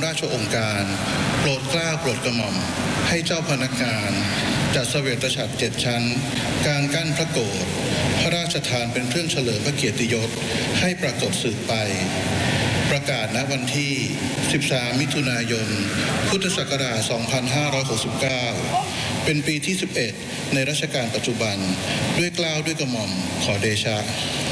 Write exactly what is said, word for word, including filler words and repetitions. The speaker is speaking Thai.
ราชโองการโปรดเกล้าโปรดกระหม่อมให้เจ้าพนักงานจัดเสวตฉัตรเจ็ดชั้นกลางกั้นพระโกศพระราชทานเป็นเครื่องเฉลิมพระเกียรติยศให้ปรากฏสืบไปประกาศณวันที่ สิบสาม มิถุนายน พุทธศักราช สองพันห้าร้อยหกสิบเก้า เป็นปีที่ สิบเอ็ด ในรัชกาลปัจจุบันด้วยเกล้าด้วยกระหม่อมขอเดชะ